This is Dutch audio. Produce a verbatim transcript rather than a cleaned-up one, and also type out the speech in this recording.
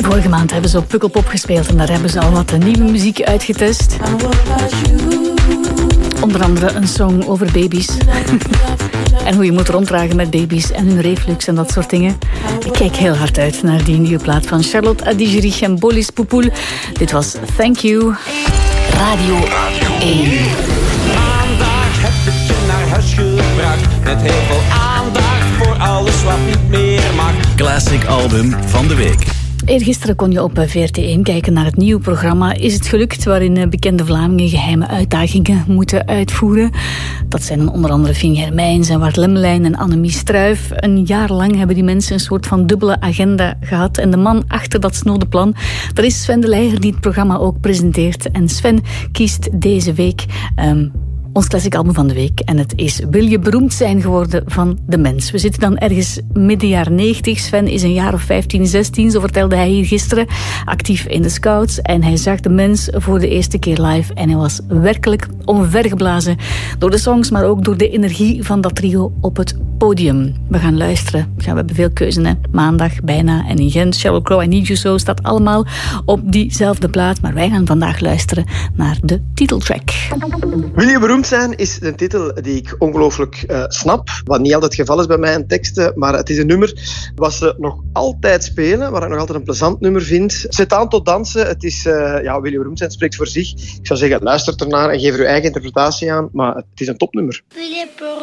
Vorige maand hebben ze op Pukkelpop gespeeld en daar hebben ze al wat nieuwe muziek uitgetest. Onder andere een song over baby's. En hoe je moet ronddragen met baby's en hun reflux en dat soort dingen. Ik kijk heel hard uit naar die nieuwe plaat van Charlotte Adigéry en Bolis Poupoul. Dit was Thank You. Radio één. Maandag heb ik je naar huis gebracht. Met heel veel aandacht voor alles wat niet meer mag. Classic album van de week. Eergisteren kon je op V R T één kijken naar het nieuwe programma Is het gelukt, waarin bekende Vlamingen geheime uitdagingen moeten uitvoeren. Dat zijn onder andere Fien Hermijns en Wart Lemmelijn en Annemie Struijf. Een jaar lang hebben die mensen een soort van dubbele agenda gehad. En de man achter dat snode plan, dat is Sven de Leijer die het programma ook presenteert. En Sven kiest deze week Um, ons classic album van de week. En het is Wil je beroemd zijn geworden van de mens. We zitten dan ergens midden jaren negentig. Sven is een jaar of vijftien, zestien, zo vertelde hij hier gisteren. Actief in de Scouts. En hij zag de mens voor de eerste keer live. En hij was werkelijk omvergeblazen door de songs, maar ook door de energie van dat trio op het podium. We gaan luisteren. Ja, we hebben veel keuzen, hè. Maandag, Bijna en in Gent. Sheryl Crow, I Need You So staat allemaal op diezelfde plaat. Maar wij gaan vandaag luisteren naar de titeltrack. Wil je beroemd zijn is een titel die ik ongelooflijk uh, snap. Wat niet altijd het geval is bij mij in teksten. Maar het is een nummer wat ze nog altijd spelen. Waar ik nog altijd een plezant nummer vind. Zet aan tot dansen. Het is, uh, ja, Wil je beroemd zijn spreekt voor zich. Ik zou zeggen, luister ernaar en geef er uw eigen interpretatie aan. Maar het is een topnummer. Wil je